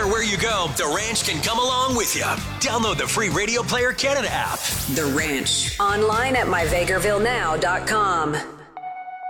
matter where you go, The Ranch can come along with you. Download the free Radio Player Canada app. The Ranch. Online at myvegrvillenow.com.